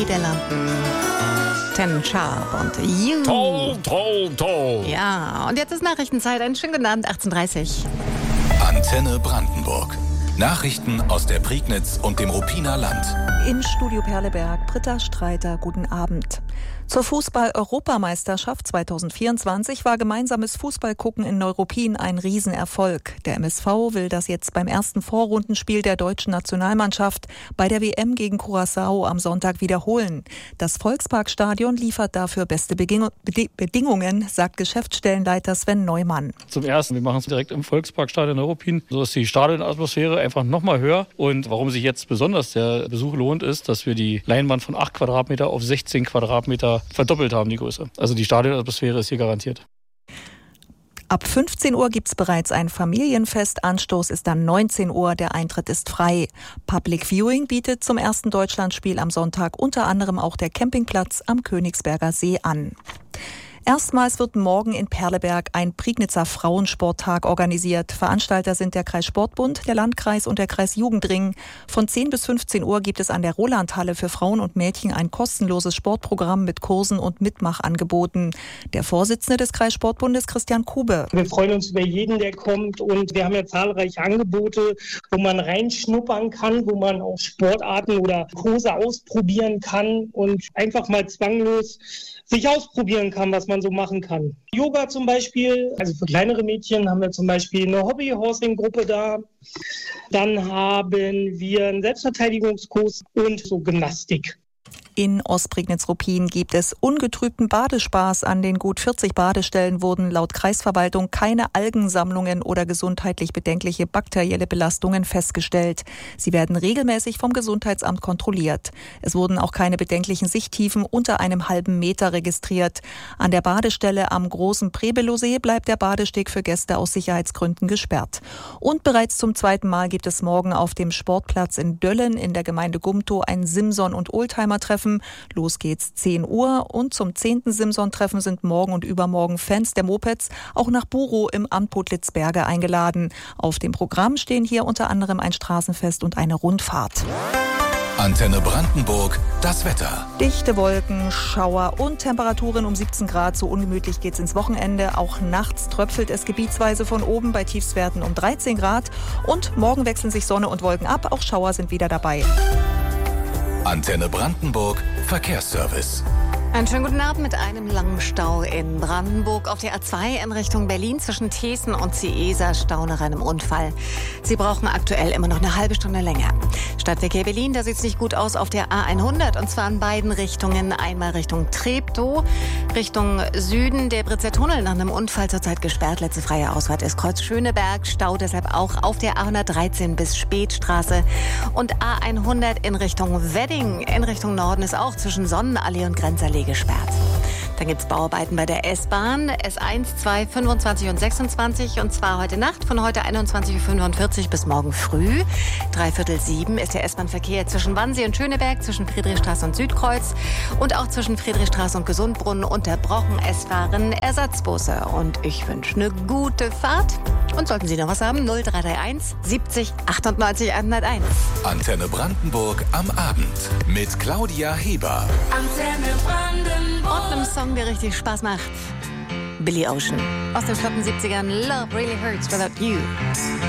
Niederlanden. Ten Sharp und You. Toll. Ja, und jetzt ist Nachrichtenzeit. Einen schönen guten Abend, 18:30. Antenne Brandenburg. Nachrichten aus der Prignitz und dem Ruppiner Land. Im Studio Perleberg, Britta Streiter, guten Abend. Zur Fußball-Europameisterschaft 2024 war gemeinsames Fußballgucken in Neuruppin ein Riesenerfolg. Der MSV will das jetzt beim ersten Vorrundenspiel der deutschen Nationalmannschaft bei der WM gegen Curaçao am Sonntag wiederholen. Das Volksparkstadion liefert dafür beste Bedingungen, sagt Geschäftsstellenleiter Sven Neumann. Zum Ersten, wir machen es direkt im Volksparkstadion Neuruppin. So ist die Stadionatmosphäre einfach nochmal höher. Und warum sich jetzt besonders der Besuch lohnt, ist, dass wir die Leinwand von 8 Quadratmeter auf 16 Quadratmeter verdoppelt haben, die Größe. Also die Stadionatmosphäre ist hier garantiert. Ab 15 Uhr gibt es bereits ein Familienfest. Anstoß ist dann 19 Uhr. Der Eintritt ist frei. Public Viewing bietet zum ersten Deutschlandspiel am Sonntag unter anderem auch der Campingplatz am Königsberger See an. Erstmals wird morgen in Perleberg ein Prignitzer Frauensporttag organisiert. Veranstalter sind der Kreis Sportbund, der Landkreis und der Kreis Jugendring. Von 10 bis 15 Uhr gibt es an der Rolandhalle für Frauen und Mädchen ein kostenloses Sportprogramm mit Kursen und Mitmachangeboten. Der Vorsitzende des Kreis Sportbundes, Christian Kube. Wir freuen uns über jeden, der kommt, und wir haben ja zahlreiche Angebote, wo man reinschnuppern kann, wo man auch Sportarten oder Kurse ausprobieren kann und einfach mal zwanglos sich ausprobieren kann, was man so machen kann. Yoga zum Beispiel, also für kleinere Mädchen haben wir zum Beispiel eine Hobbyhorsing-Gruppe da. Dann haben wir einen Selbstverteidigungskurs und so Gymnastik. In Ostprignitz-Ruppin gibt es ungetrübten Badespaß. An den gut 40 Badestellen wurden laut Kreisverwaltung keine Algensammlungen oder gesundheitlich bedenkliche bakterielle Belastungen festgestellt. Sie werden regelmäßig vom Gesundheitsamt kontrolliert. Es wurden auch keine bedenklichen Sichttiefen unter einem halben Meter registriert. An der Badestelle am großen Prebelosee bleibt der Badesteg für Gäste aus Sicherheitsgründen gesperrt. Und bereits zum zweiten Mal gibt es morgen auf dem Sportplatz in Döllen in der Gemeinde Gumtow ein Simson- und Oldtimer-Treffen. Los geht's 10 Uhr und zum 10. Simson-Treffen sind morgen und übermorgen Fans der Mopeds auch nach Burow im Amt Putlitz-Berge eingeladen. Auf dem Programm stehen hier unter anderem ein Straßenfest und eine Rundfahrt. Antenne Brandenburg, das Wetter. Dichte Wolken, Schauer und Temperaturen um 17 Grad. So ungemütlich geht's ins Wochenende. Auch nachts tröpfelt es gebietsweise von oben bei Tiefstwerten um 13 Grad. Und morgen wechseln sich Sonne und Wolken ab. Auch Schauer sind wieder dabei. Antenne Brandenburg, Verkehrsservice. Einen schönen guten Abend mit einem langen Stau in Brandenburg auf der A2 in Richtung Berlin zwischen Thesen und Ciesa. Stau nach einem Unfall. Sie brauchen aktuell immer noch eine halbe Stunde länger. Stadtverkehr Berlin, da sieht es nicht gut aus auf der A100 und zwar in beiden Richtungen. Einmal Richtung Treptow, Richtung Süden. Der Britzer Tunnel nach einem Unfall zurzeit gesperrt. Letzte freie Ausfahrt ist Kreuz Schöneberg. Stau deshalb auch auf der A113 bis Spätstraße. Und A100 in Richtung Wedding. In Richtung Norden ist auch zwischen Sonnenallee und Grenzallee gesperrt. Dann gibt es Bauarbeiten bei der S-Bahn, S1, 2, 25 und 26 und zwar heute Nacht von heute 21:45 Uhr bis morgen früh. 6:45 ist der S-Bahn-Verkehr zwischen Wannsee und Schöneberg, zwischen Friedrichstraße und Südkreuz und auch zwischen Friedrichstraße und Gesundbrunnen unterbrochen. Es fahren Ersatzbusse und ich wünsche eine gute Fahrt. Und sollten Sie noch was haben, 0331 70 98 101. Antenne Brandenburg am Abend mit Claudia Heber. Antenne Brandenburg. Und einem Song, der richtig Spaß macht. Billy Ocean. Aus den flotten 70ern. Love really hurts without you.